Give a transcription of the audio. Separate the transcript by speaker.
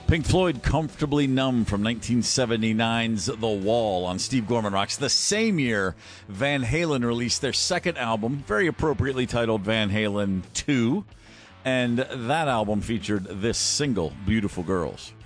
Speaker 1: Pink Floyd, Comfortably Numb from 1979's The Wall on Steve Gorman Rocks. The same year, Van Halen released their second album, very appropriately titled Van Halen 2. And that album featured this single, Beautiful Girls.